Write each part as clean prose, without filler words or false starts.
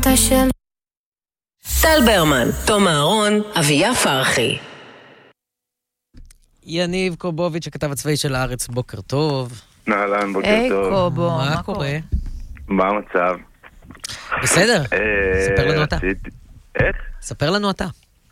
אתה שלי. טל ברמן, תום אהרון, אביה פרחי. יניב קובוביץ', הכתב הצבאי של הארץ, בוקר טוב. נהלן, בוקר טוב. היי קובו, מה קורה? מה המצב? בסדר, ספר לנו אתה. איך? ספר לנו אתה.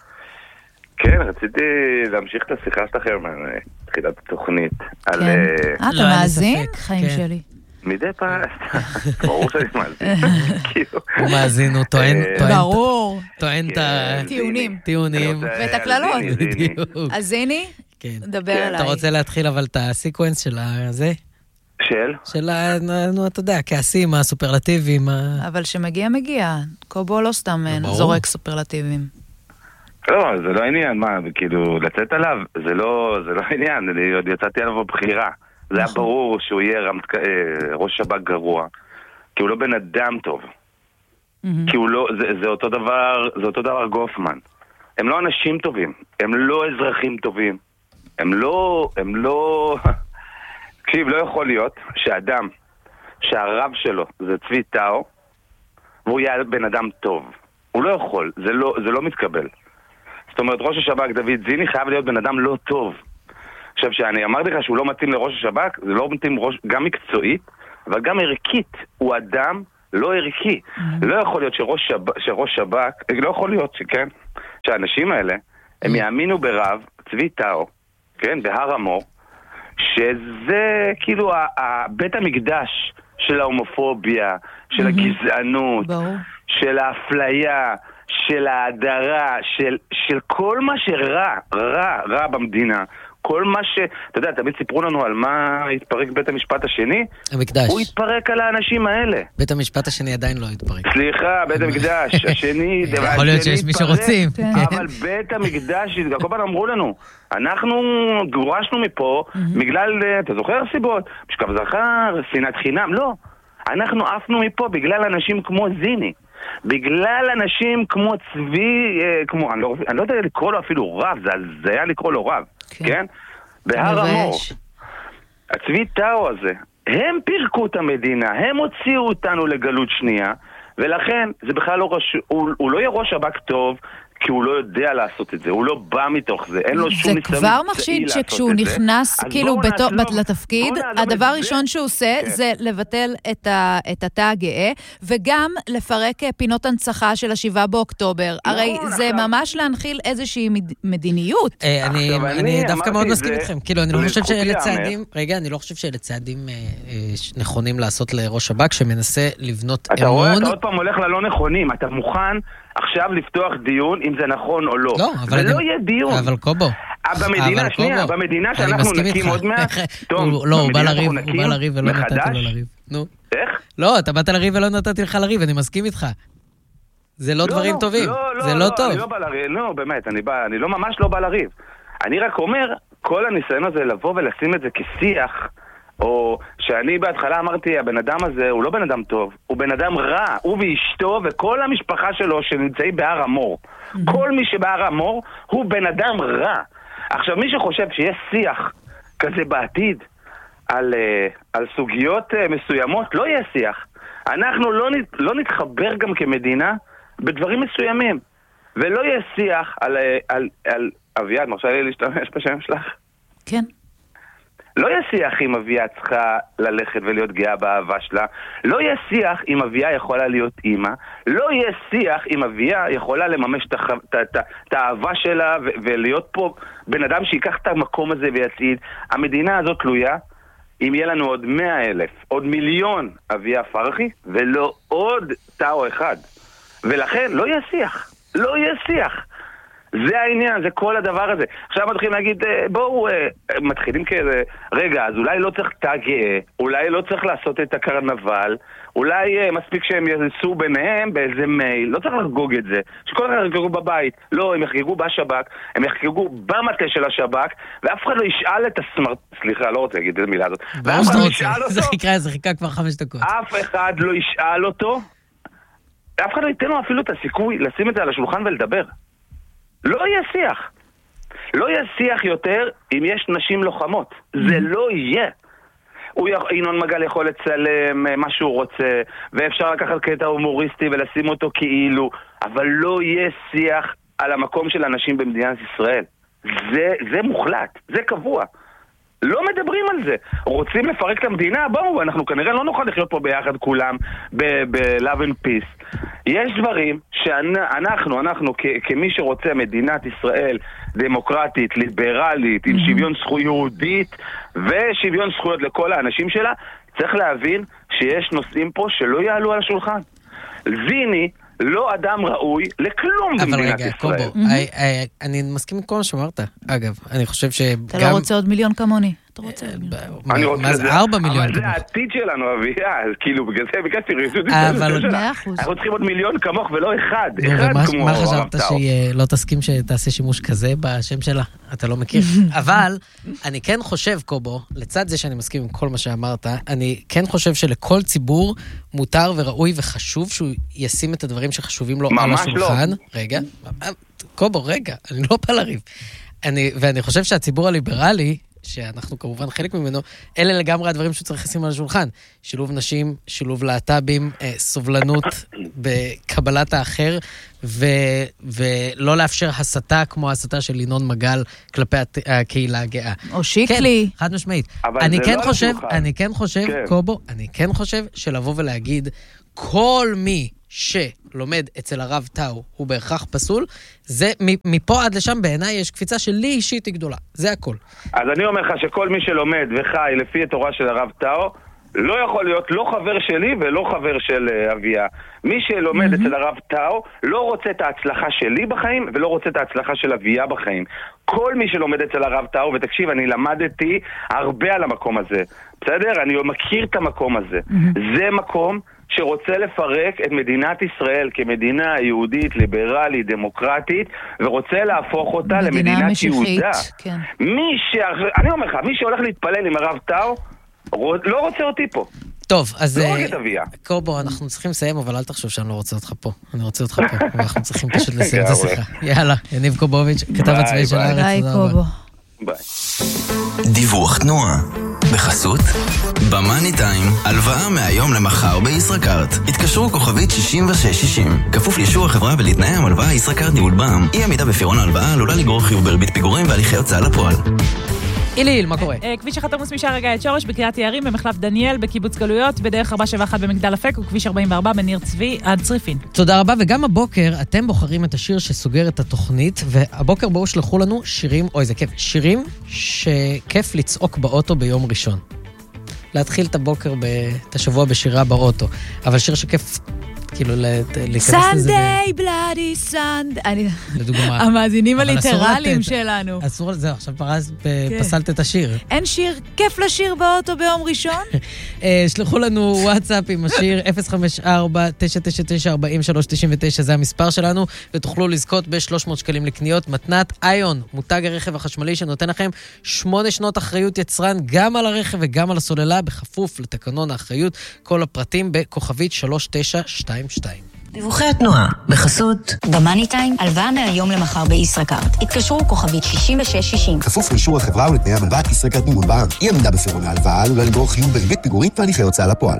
כן, רציתי להמשיך את השיחה שלכם מתחילת התוכנית. אתה מאזין? חיים שלי. מדי פעם, ברור שאני מאזין. הוא מאזין, הוא טוען, ברור. טוען את טיעונים. ואת הכללות. בדיוק. אז הנה, דבר עליי. אתה רוצה להתחיל אבל את הסיקוונס של הזה? של, אתה יודע, כעסים, הסופרלטיבים. אבל שמגיע, מגיע. קובו לא סתם זורק סופרלטיבים. לא, זה לא העניין, מה, כאילו, לצאת עליו, זה לא העניין, אני עוד יצאתי עליו בבחירה. זה היה ברור שהוא יהיה ראש שב"כ גרוע, כי הוא לא בן אדם טוב. כי הוא לא, זה אותו דבר גופמן. הם לא אנשים טובים, הם לא אזרחים טובים. הם לא... תקשיב, לא יכול להיות שאדם, שהרב שלו זה צבי טאו, והוא יהיה בן אדם טוב. הוא לא יכול, זה לא מתקבל. זאת אומרת, ראש השב"כ דוד זיני חייב להיות בן אדם לא טוב. עכשיו, שאני אמרתי לך שהוא לא מתאים לראש השב"כ, זה לא מתאים גם מקצועית, אבל גם ערכית. הוא אדם לא ערכי. לא יכול להיות שראש שב"כ, לא יכול להיות שכן, שהאנשים האלה, הם יאמינו ברב צבי טאו, כן, בהר המור, שזה כאילו בית המקדש של ההומופוביה, של הגזענות, של האפליה, של ההדרה, של כל מה רע במדינה. כל מה אתה יודע, תמיד סיפרו לנו על מה התפרק בית המשפט השני. המקדש. הוא התפרק על האנשים האלה. בית המשפט השני עדיין לא התפרק. סליחה, בית המקדש, השני... יכול להיות שיש מי שרוצים. אבל בית המקדש, כל פעם אמרו לנו, אנחנו גורשנו מפה, בגלל, אתה זוכר סיבות? משכב זכר, שנאת חינם, לא. אנחנו עפנו מפה בגלל אנשים כמו זיני. בגלל אנשים כמו צבי, אני לא יודע לקרוא לו אפילו רב, זה היה לקרוא לו רב, כן? בהר המור. הצבי טאו הזה, הם פירקו את המדינה, הם הוציאו אותנו לגלות שנייה, ולכן זה בכלל לא הוא לא יהיה ראש שב"כ טוב, כי הוא לא יודע לעשות את זה, הוא לא בא מתוך זה, אין לו שום ניסיון זה כבר מחשיד שכשהוא נכנס כאילו לתפקיד, הדבר הראשון שהוא עושה זה לבטל את התא הגאה, וגם לפרק פינות הנצחה של 7 באוקטובר. הרי זה ממש להנחיל איזושהי מדיניות. אני דווקא מאוד מסכים איתכם, כאילו אני לא חושב שאלה צעדים, אני לא חושב שאלה צעדים נכונים לעשות לראש שב"כ שמנסה לבנות אמון. אתה עוד פעם הולך ללא נכונים, אתה מוכן עכשיו לפתוח דיון אם זה נכון או לא. ולא יהיה דיון. אבל קובו. במדינה שאנחנו נקים עוד מעט. לא, הוא בא לריב ולא נתתי לו לריב. נו. איך? לא, אתה באת לריב ולא נתתי לך לריב, אני מסכים איתך. זה לא דברים טובים. זה לא טוב. אני לא בא לריב, לא, באמת, אני לא ממש לא בא לריב. אני רק אומר, כל הניסיון הזה לבוא ולשים את זה כשיח, או שאני בהתחלה אמרתי, הבן אדם הזה הוא לא בן אדם טוב, הוא בן אדם רע, הוא ואשתו וכל המשפחה שלו שנמצאים בהר המור. כל מי שבהר המור הוא בן אדם רע. עכשיו, מי שחושב שיש שיח כזה בעתיד על סוגיות מסוימות, לא יהיה שיח. אנחנו לא נתחבר גם כמדינה בדברים מסוימים. ולא יהיה שיח על אביעד, מרשה לי להשתמש בשם שלך? כן. לא יהיה שיח אם אביה צריכה ללכת ולהיות גאה באהבה שלה. לא יהיה שיח אם אביה יכולה להיות אימא. לא יהיה שיח אם אביה יכולה לממש את האהבה שלה ולהיות פה בן אדם שיקח את המקום הזה ויצעיד. המדינה הזאת תלויה אם יהיה לנו עוד 100,000, עוד מיליון אביה פרחי ולא עוד טאו אחד. ולכן לא יהיה שיח. לא יהיה שיח. זה העניין, זה כל הדבר הזה. עכשיו מתחילים להגיד, בואו, מתחילים כזה, רגע, אז אולי לא צריך תא גאה, אולי לא צריך לעשות את הקרנבל, אולי מספיק שהם יעשו ביניהם באיזה מייל, לא צריך לחגוג את זה, שכל אחד יחגגו בבית, לא, הם יחגגו בשב"כ, הם יחגגו במטה של השב"כ, ואף אחד לא ישאל את סליחה, לא רוצה להגיד את המילה הזאת, ואף אחד לא ישאל אותו, זה חיכה כבר 5 דקות. אף אחד לא ישאל אותו, אף אחד לא ייתן לו אפילו את הסיכוי לשים את זה על השולחן ולדבר. לא יהיה שיח. לא יהיה שיח יותר אם יש נשים לוחמות. זה לא יהיה. ינון מגל יכול לצלם מה שהוא רוצה, ואפשר לקחת קטע הומוריסטי ולשים אותו כאילו, אבל לא יהיה שיח על המקום של אנשים במדינת ישראל. זה מוחלט, זה קבוע. לא מדברים על זה. רוצים לפרק את המדינה? בואו, אנחנו כנראה לא נוכל לחיות פה ביחד כולם ב-love and peace. יש דברים שאנחנו כמי שרוצה מדינת ישראל דמוקרטית, ליברלית, עם שוויון זכויות יהודית ושוויון זכויות לכל האנשים שלה, צריך להבין שיש נושאים פה שלא יעלו על השולחן. זיני לא אדם ראוי לכלום במדינת ישראל. אבל רגע, קובו, אני מסכים עם כל מה שאמרת. אגב, אני חושב שגם... אתה לא רוצה עוד מיליון כמוני? אתה רוצה עוד מיליון? מה זה 4 מיליון כמוך? אבל זה העתיד שלנו, אביה. כאילו, בגלל זה ביקשתי ריסות. אבל... 100%. אנחנו צריכים עוד מיליון כמוך ולא אחד. מה חשבת שלא תסכים שתעשה שימוש כזה בשם שלה? אתה לא מכיר. אבל אני כן חושב, קובו, לצד זה שאני מסכים עם כל מה שאמרת, אני כן חושב שלכל ציבור מותר וראוי וחשוב שהוא ישים את הדברים שחשובים לו על השולחן. רגע, קובו, רגע, אני לא בא לריב. ואני חושב שהציבור הליברלי, שאנחנו כמובן חלק ממנו, אלה לגמרי הדברים שצריך לשים על השולחן. שילוב נשים, שילוב להט"בים, סובלנות בקבלת האחר, ולא לאפשר הסתה כמו הסתה של ינון מגל כלפי הקהילה הגאה. או שיקלי. כן, חד משמעית. אני כן חושב, קובו, אני כן חושב שלבוא ולהגיד, כל מי שלומד אצל הרב טאו הוא בהכרח פסול, זה מפה עד לשם בעיניי יש קפיצה שלי אישית היא גדולה, זה הכל. אז אני אומר לך שכל מי שלומד וחי לפי התורה של הרב טאו, לא יכול להיות לא חבר שלי ולא חבר של אביה. מי שלומד אצל הרב טאו לא רוצה את ההצלחה שלי בחיים ולא רוצה את ההצלחה של אביה בחיים. כל מי שלומד אצל הרב טאו, ותקשיב, אני למדתי הרבה על המקום הזה, בסדר? אני מכיר את המקום הזה. זה מקום שרוצה לפרק את מדינת ישראל כמדינה יהודית, ליברלית, דמוקרטית, ורוצה להפוך אותה למדינת יהודה. כן. אני אומר לך, מי שהולך להתפלל עם הרב טאו, לא רוצה אותי פה. טוב, אז לא רק את אביה. קובו, אנחנו צריכים לסיים, אבל אל תחשוב שאני לא רוצה אותך פה. אני רוצה אותך פה, ואנחנו צריכים פשוט לסיים את השיחה. יאללה, יניב קובוביץ', כתב הצבאי של הארץ. ביי, קובו. ביי. דיווח תנועה. בחסות במאני טיים, הלוואה מהיום למחר בישראכרט. התקשרו כוכבית 6660. כפוף לאישור החברה ולתנאי המלוואה ישראכרט ניהול בע"מ. אי עמידה בפירעון ההלוואה עלולה לגרור חיוב בריבית פיגורים והליכי הוצאה לפועל. איליל, מה קורה? כביש 1 עמוס משער הגיא עד שורש בקריית יערים, במחלף דניאל, בקיבוץ גלויות, בדרך 471 במגדל אפק, וכביש 44 בניר צבי עד צריפין. תודה רבה, וגם הבוקר אתם בוחרים את השיר שסוגר את התוכנית, והבוקר בואו שלחו לנו שירים, אוי זה כיף, שירים שכיף לצעוק באוטו ביום ראשון. להתחיל את הבוקר, את השבוע בשירה באוטו, אבל שיר שכיף כאילו להיכנס לזה. סנדיי, בלאדי סנדיי. לדוגמה. המאזינים הליטרליים שלנו. אסור על זה, עכשיו פסלת את השיר. אין שיר, כיף לשיר באוטו ביום ראשון? שלחו לנו וואטסאפ עם השיר 054-999-4399, זה המספר שלנו, ותוכלו לזכות ב-300 שקלים לקניות. מתנת איון, מותג הרכב החשמלי שנותן לכם 8 שנות אחריות יצרן, גם על הרכב וגם על הסוללה, בכפוף לתקנון האחריות. כל הפרטים בכוכבית 3922. דיווחי התנועה, בחסות במאני טיים, הלוואה מהיום למחר בישראכרט. התקשרו כוכבית 6660. כפוף לאישור החברה ולתנאי המלוואת ישראכרט ניהול בע"מ. אי עמידה בפירעון ההלוואה עלולה לגרור חיוב בריבית פיגורים והליכי הוצאה לפועל.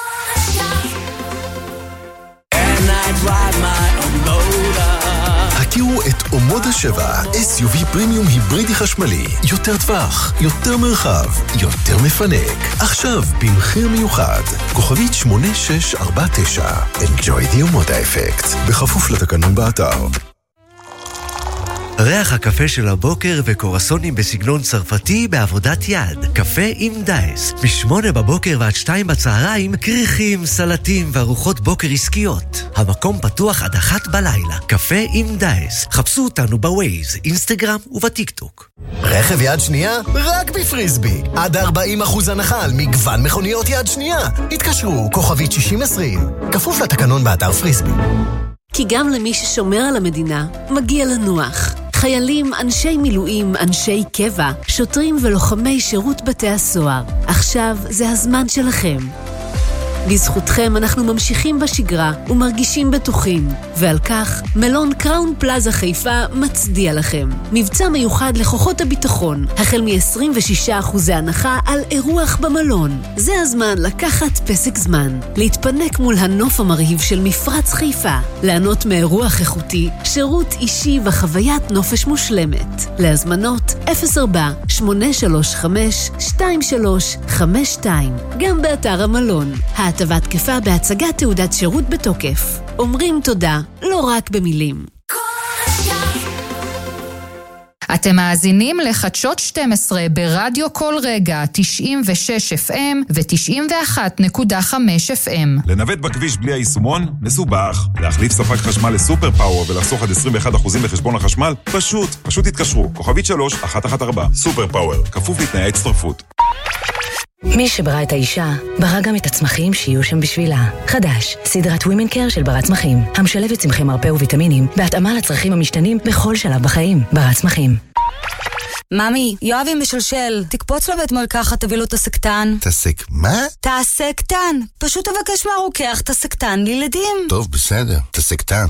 הכירו את אומודה 7, SUV פרימיום היברידי חשמלי. יותר טווח, יותר מרחב, יותר מפנק. עכשיו במחיר מיוחד. כוכבית 8649. Enjoy the אומודה אפקט. בכפוף לתקנון באתר. ריח הקפה של הבוקר וקורסונים בסגנון צרפתי בעבודת יד. קפה עם דייס. מ-8 בבוקר ועד 2 בצהריים, קריחים, סלטים וארוחות בוקר עסקיות. המקום פתוח עד 1 בלילה. קפה עם דייס. חפשו אותנו בווייז, אינסטגרם ובטיקטוק. רכב יד שנייה? רק בפריסבי. עד 40% הנחה על מגוון מכוניות יד שנייה. התקשרו, כוכבית 6020. כפוף לתקנון באתר פריסבי. כי גם למי ששומר על המדינה, מגיע לנוח. חיילים, אנשי מילואים, אנשי קבע, שוטרים ולוחמי שירות בתי הסוהר. עכשיו זה הזמן שלכם. בזכותכם אנחנו ממשיכים בשגרה ומרגישים בטוחים, ועל כך מלון קראון פלאזה חיפה מצדיע לכם. מבצע מיוחד לכוחות הביטחון, החל מ-26% הנחה על אירוח במלון. זה הזמן לקחת פסק זמן, להתפנק מול הנוף המרהיב של מפרץ חיפה, לענות מאירוח איכותי, שירות אישי וחוויית נופש מושלמת. להזמנות 04-835-2352, גם באתר המלון. ההטבה תקפה בהצגת תעודת שירות בתוקף. אומרים תודה, לא רק במילים. אתם מאזינים לחדשות 12 ברדיו כל רגע, 96 FM ו-91.5 FM. לנווט בכביש בלי היישומון? מסובך. להחליף ספק חשמל לסופר פאוור ולחסוך עד 21% בחשבון החשמל? פשוט תתקשרו. כוכבית 3114. סופר פאוור. כפוף לתנאי ההצטרפות. מי שברא את האישה, ברא גם את הצמחים שיהיו שם בשבילה. חדש, סדרת ווימן קר של ברת צמחים, המשלבת צמחי מרפא וויטמינים, בהתאמה לצרכים המשתנים בכל שלב בחיים. ברת צמחים. ממי, יואבי משלשל, תקפוץ לבית מרקחת, תביא לו את הסקטן. תסק מה? תסקטן. פשוט תבקש מהרוקח את הסקטן לילדים. טוב, בסדר, תסקטן.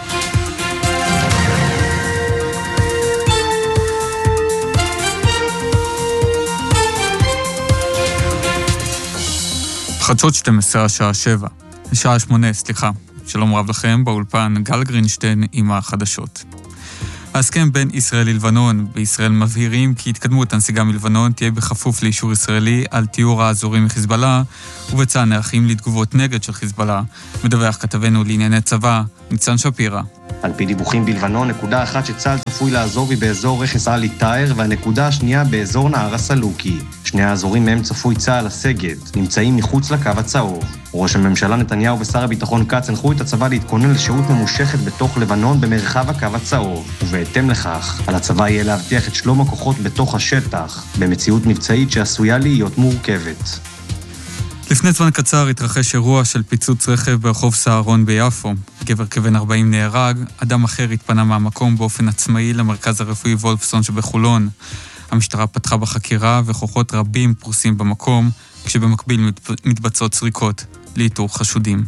חדשות 12, השעה 7. השעה 8, סליחה. שלום רב לכם, באולפן גל גרינשטיין עם החדשות. ההסכם בין ישראל ללבנון, בישראל מבהירים כי התקדמות הנסיגה מלבנון תהיה בכפוף לאישור ישראלי על תיאור האזורים מחיזבאללה, ובצד נערכים לתגובות נגד של חיזבאללה. מדווח כתבנו לענייני צבא, ניצן שפירא. על פי דיווחים בלבנון, נקודה אחת שצה"ל צפוי לעזוב היא באזור רכס עלי טאיר, והנקודה השנייה באזור נהר הסלוקי. שני האזורים מהם צפוי צה"ל לסגת, נמצאים מחוץ לקו הצהוב. ראש הממשלה נתניהו ושר הביטחון כץ הנחו את הצבא להתכונן לשהות ממושכת בתוך לבנון במרחב הקו הצהוב, ובהתאם לכך, על הצבא יהיה להבטיח את שלום הכוחות בתוך השטח, במציאות מבצעית שעשויה להיות מורכבת. לפני זמן קצר התרחש אירוע של פיצוץ רכב ברחוב סהרון ביפו. גבר כבן 40 נהרג, אדם אחר התפנה מהמקום באופן עצמאי למרכז הרפואי וולפסון שבחולון. המשטרה פתחה בחקירה וכוחות רבים פרוסים במקום, כשבמקביל מתבצעות סריקות לאיתור חשודים.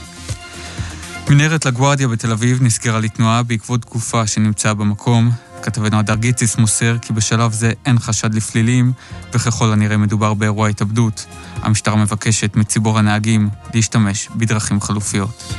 מנהרת לגוארדיה בתל אביב נסגרה לתנועה בעקבות גופה שנמצאה במקום. כתבנו הדר גיציס מוסר כי בשלב זה אין חשד לפלילים, וככל הנראה מדובר באירוע התאבדות. המשטרה מבקשת מציבור הנהגים להשתמש בדרכים חלופיות.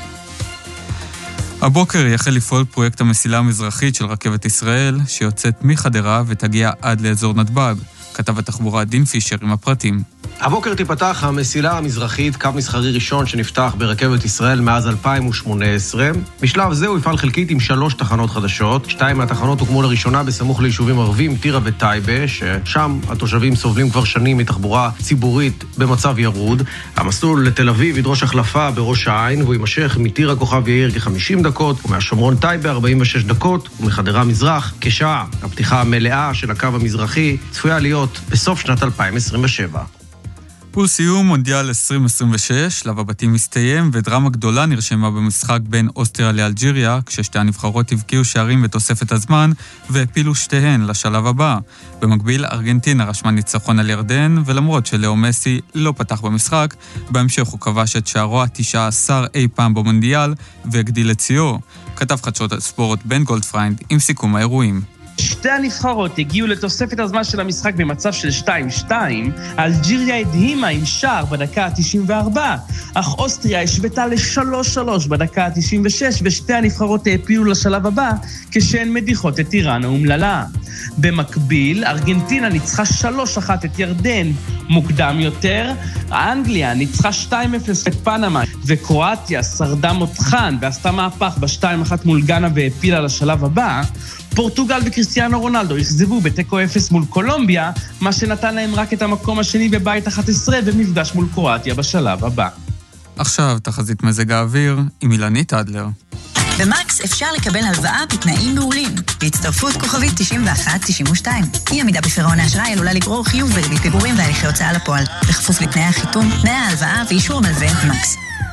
הבוקר יחל לפעול פרויקט המסילה המזרחית של רכבת ישראל, שיוצאת מחדרה ותגיע עד לאזור נתב"ג. כתב התחבורה דין פישר עם הפרטים. הבוקר תיפתח המסילה המזרחית, קו מסחרי ראשון שנפתח ברכבת ישראל מאז 2018. בשלב זה הוא יפעל חלקית עם 3 תחנות חדשות. 2 מהתחנות הוקמו לראשונה בסמוך ליישובים ערבים, טירה וטייבה, ששם התושבים סובלים כבר שנים מתחבורה ציבורית במצב ירוד. המסלול לתל אביב ידרוש החלפה בראש העין, והוא יימשך מטירה כוכב יאיר כ-50 דקות, ומהשומרון טייבה 46 דקות, ומחדרה מזרח כשעה. הפתיחה המלאה של הקו המזרחי צפויה להיות בסוף שנת 2027. ולסיום מונדיאל 2026, שלב הבתים מסתיים ודרמה גדולה נרשמה במשחק בין אוסטריה לאלג'יריה, כששתי הנבחרות הבקיעו שערים בתוספת הזמן והפילו שתיהן לשלב הבא. במקביל, ארגנטינה רשמה ניצחון על ירדן, ולמרות שלאו מסי לא פתח במשחק, בהמשך הוא כבש את שערו ה-19 אי פעם במונדיאל והגדיל את שיאו. כתב חדשות הספורט בן גולדפריינד עם סיכום האירועים. שתי הנבחרות הגיעו לתוספת הזמן של המשחק במצב של 2-2, אלג'יריה הדהימה עם שער בדקה ה-94, אך אוסטריה השוותה ל-3-3 בדקה ה-96, ושתי הנבחרות העפילו לשלב הבא, כשהן מדיחות את איראן האומללה. במקביל, ארגנטינה ניצחה 3-1 את ירדן. מוקדם יותר, אנגליה ניצחה 2-0 את פנמה, וקרואטיה שרדה מותחן ועשתה מהפך ב-2-1 מול גאנה והעפילה לשלב הבא. פורטוגל וקריסטיאנו רונלדו הכזבו בתיקו 0 מול קולומביה, מה שנתן להם רק את המקום השני בבית 11 ומפגש מול קרואטיה בשלב הבא. עכשיו תחזית מזג האוויר עם אילנית אדלר. במקס אפשר לקבל הלוואה בתנאים מעולים. בהצטרפות כוכבית 9192. אי עמידה בפירעון האשראי עלולה לגרור חיוב בריבית פיגורים והליכי הוצאה לפועל. בכפוף לתנאי החיתום, תנאי ההלוואה ואישור המלווה מקס.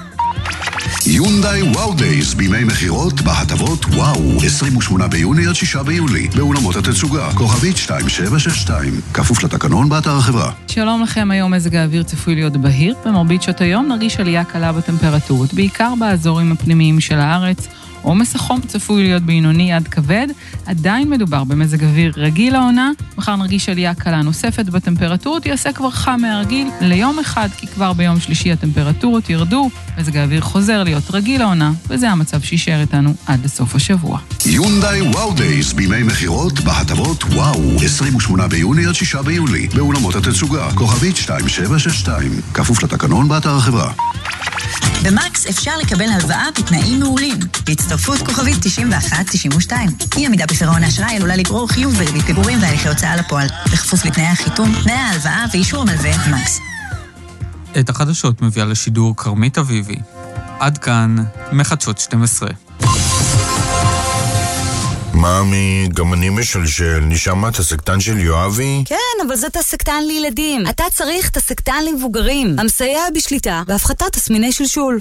יונדאי וואו דייז בימי מחירות בהטבות וואו 28 ביוני עד 6 ביולי באולמות התצוגה כוכבית 2762 כפוף לתקנון באתר החברה. שלום לכם, היום מזג האוויר צפוי להיות בהיר במרבית שעות היום נרגיש עלייה קלה בטמפרטורות בעיקר באזורים הפנימיים של הארץ. עומס החום צפוי להיות בינוני עד כבד, עדיין מדובר במזג אוויר רגיל לעונה, מחר נרגיש עלייה קלה נוספת בטמפרטורות, יעשה כבר חם מהרגיל ליום אחד, כי כבר ביום שלישי הטמפרטורות ירדו, מזג האוויר חוזר להיות רגיל לעונה, וזה המצב שישאר איתנו עד לסוף השבוע. יונדאי וואו דייז בימי מחירות בהטבות וואו 28 ביוני עד 6 ביולי באולמות התצוגה כוכבית 2762 כפוף לתקנון באתר החברה. במקס אפשר לקבל הלוואה בתנאים מעולים. בהצטרפות כוכבית 9192. אי עמידה בפירעון האשראי עלולה לגרור חיוב בריבית פיגורים והליכי הוצאה לפועל. בכפוף לתנאי החיתום, תנאי ההלוואה ואישור המלווה מקס. את החדשות מביאה לשידור קרמית אביבי. עד כאן מחדשות 12. מאמי, גם אני משלשל. נשמע את הסקטן של יואבי? כן, אבל זה תסקטן לילדים. אתה צריך תסקטן למבוגרים. המסייע בשליטה והפחתת תסמיני שלשול.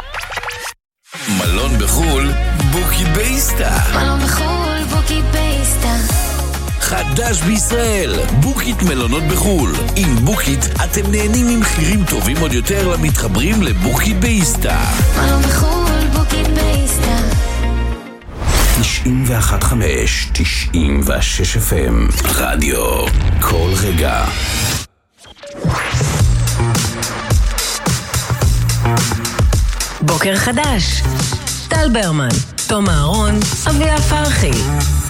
מלון בחול, בוקי בייסטה. מלון בחול, בוקי בייסטה. חדש בישראל, בוקית מלונות בחול. עם בוקית אתם נהנים ממחירים טובים עוד יותר למתחברים לבוקי בייסטה. מלון בחול, בוקי בייסטה. 91.5, 96 FM, רדיו, כל רגע. בוקר חדש. טל ברמן, תום אהרון, אביה פרחי.